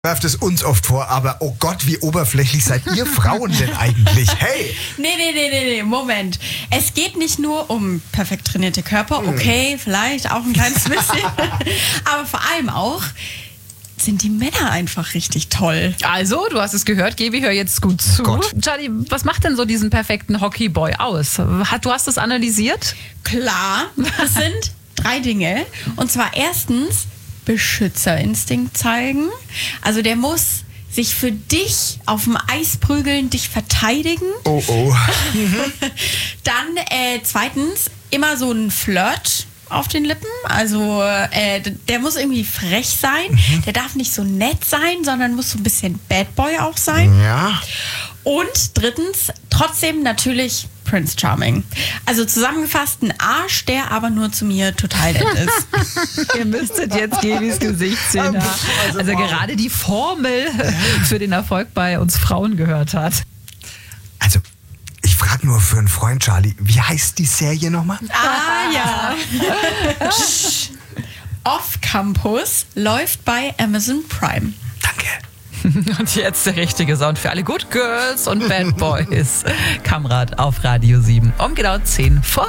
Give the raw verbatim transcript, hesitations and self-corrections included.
werft es uns oft vor, aber oh Gott, wie oberflächlich seid ihr Frauen denn eigentlich? Hey! Nee, nee, nee, nee, nee, Moment. Es geht nicht nur um perfekt trainierte Körper, okay, vielleicht auch ein kleines bisschen, aber vor allem auch sind die Männer einfach richtig toll. Also, du hast es gehört, Gebi, hör jetzt gut zu. Gott. Charlie, was macht denn so diesen perfekten Hockeyboy aus? Hat- Du hast es analysiert? Klar, das sind drei Dinge. Und zwar erstens Beschützerinstinkt zeigen. Also der muss sich für dich auf dem Eis prügeln, dich verteidigen. Oh oh. Dann äh, zweitens immer so ein Flirt auf den Lippen. Also äh, der muss irgendwie frech sein. Mhm. Der darf nicht so nett sein, sondern muss so ein bisschen Bad Boy auch sein. Ja. Und drittens, trotzdem natürlich Prince Charming. Also zusammengefasst ein Arsch, der aber nur zu mir total nett ist. Ihr müsstet jetzt Gebis Gesicht sehen. Ja. Also, Also wow. gerade die Formel für den Erfolg bei uns Frauen gehört hat. Also, ich frage nur für einen Freund, Charlie, wie heißt die Serie nochmal? Ah ja. Off Campus läuft bei Amazon Prime. Danke. Und jetzt der richtige Sound für alle Good Girls und Bad Boys. Kamrad auf Radio sieben. Um genau zehn vor